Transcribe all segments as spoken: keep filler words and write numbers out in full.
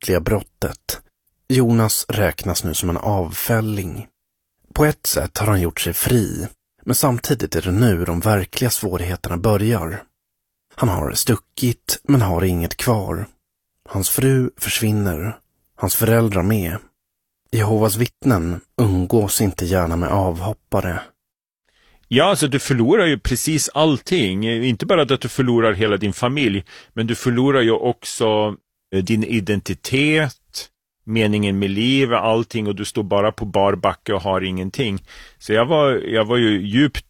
verkliga brottet. Jonas räknas nu som en avfälling. På ett sätt har han gjort sig fri, men samtidigt är det nu de verkliga svårigheterna börjar. Han har stuckit, men har inget kvar. Hans fru försvinner, hans föräldrar med. Jehovas vittnen umgås inte gärna med avhoppare. Ja, alltså du förlorar ju precis allting. Inte bara att du förlorar hela din familj, men du förlorar ju också din identitet, meningen med livet, allting, och du står bara på bar backe och har ingenting. Så jag var, jag var ju djupt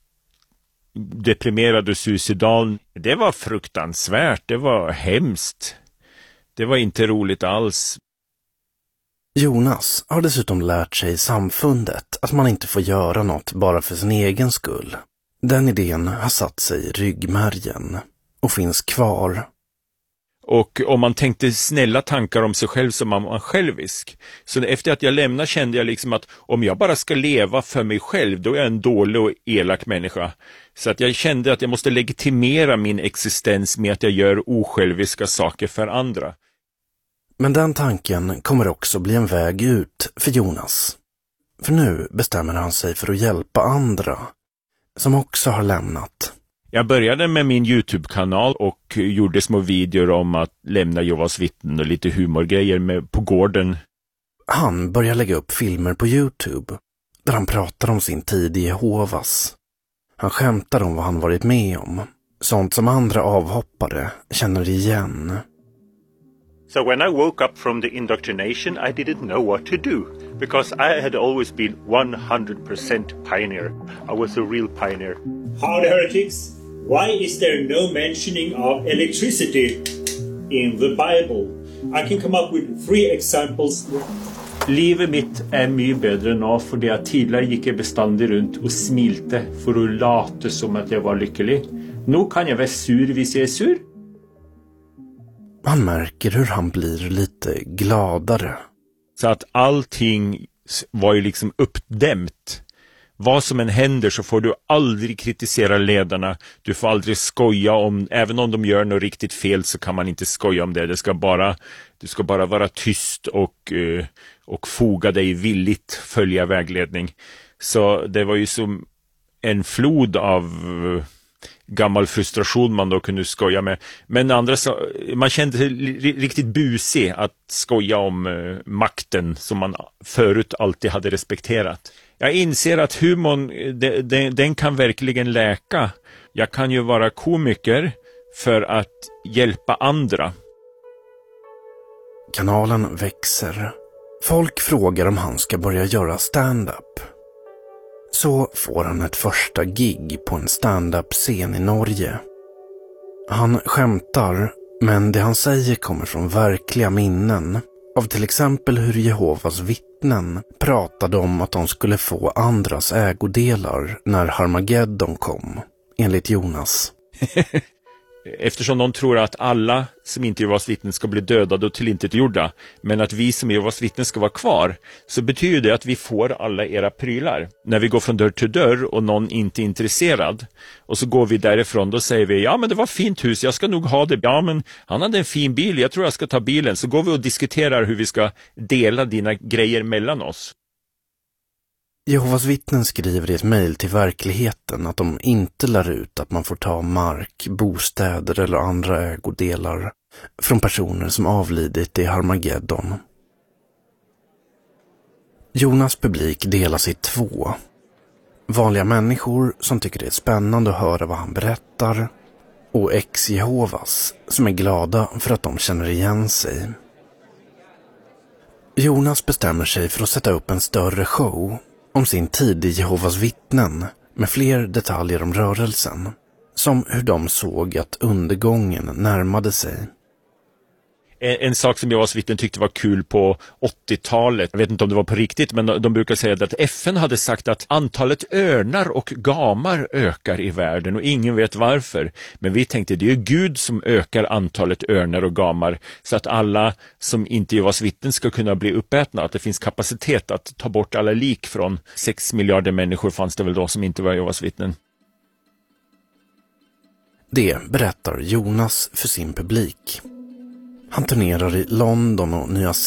deprimerad och suicidal. Det var fruktansvärt, det var hemskt. Det var inte roligt alls. Jonas har dessutom lärt sig i samfundet att man inte får göra något bara för sin egen skull. Den idén har satt sig i ryggmärgen och finns kvar. Och om man tänkte snälla tankar om sig själv så var man självisk. Så efter att jag lämnade kände jag liksom att om jag bara ska leva för mig själv, då är jag en dålig och elak människa. Så att jag kände att jag måste legitimera min existens med att jag gör osjälviska saker för andra. Men den tanken kommer också bli en väg ut för Jonas. För nu bestämmer han sig för att hjälpa andra som också har lämnat. Jag började med min YouTube-kanal och gjorde små videor om att lämna Jehovas vittnen och lite humorgrejer med på gården. Han börjar lägga upp filmer på YouTube där han pratar om sin tid i Jehovas. Han skämtar om vad han varit med om. Sånt som andra avhoppare känner igen. So when I woke up from the indoctrination, I didn't know what to do, because I had always been one hundred percent pioneer. I was a real pioneer. Howdy, heretics. Why is there no mentioning of electricity in the Bible? I can come up with three examples. Livet mitt är mycket bättre nu, för det att tidigare gick jag bestandig runt och smilte för att låta som att jag var lycklig. Nu kan jag vara sur hvis jag är sur. Man märker hur han blir lite gladare. Så att allting var ju liksom uppdämt. Vad som än händer så får du aldrig kritisera ledarna. Du får aldrig skoja om, även om de gör något riktigt fel så kan man inte skoja om det. Det ska bara, du ska bara vara tyst och, och foga dig villigt, följa vägledning. Så det var ju som en flod av gammal frustration man då kunde skoja med. Men andra så, man kände sig riktigt busig att skoja om uh, makten som man förut alltid hade respekterat. Jag inser att humorn, de, de, den kan verkligen läka. Jag kan ju vara komiker för att hjälpa andra. Kanalen växer. Folk frågar om han ska börja göra stand-up. Så får han ett första gig på en stand-up-scen i Norge. Han skämtar, men det han säger kommer från verkliga minnen. Av till exempel hur Jehovas vittnen pratade om att de skulle få andras ägodelar när Harmageddon kom, enligt Jonas. Eftersom de tror att alla som inte är Jehovas vittnen ska bli dödade och tillintetgjorda, men att vi som är Jehovas vittnen ska vara kvar, så betyder det att vi får alla era prylar. När vi går från dörr till dörr och någon inte är intresserad, och så går vi därifrån, då säger vi, ja men det var fint hus, jag ska nog ha det. Ja men han hade en fin bil, jag tror jag ska ta bilen. Så går vi och diskuterar hur vi ska dela dina grejer mellan oss. Jehovas vittnen skriver i ett mejl till verkligheten att de inte lär ut att man får ta mark, bostäder eller andra ägodelar från personer som avlidit i Harmageddon. Jonas publik delas i två. Vanliga människor som tycker det är spännande att höra vad han berättar, och ex-Jehovas som är glada för att de känner igen sig. Jonas bestämmer sig för att sätta upp en större show om sin tid i Jehovas vittnen med fler detaljer om rörelsen, som hur de såg att undergången närmade sig. En, en sak som Jehovas vittnen tyckte var kul på åttiotalet, jag vet inte om det var på riktigt, men de brukar säga att F N hade sagt att antalet örnar och gamar ökar i världen och ingen vet varför. Men vi tänkte det är Gud som ökar antalet örnar och gamar så att alla som inte är Jehovas vittnen ska kunna bli uppätna, att det finns kapacitet att ta bort alla lik från sex miljarder människor fanns det väl då som inte var Jehovas vittnen. Det berättar Jonas för sin publik. Han turnerar i London och Nya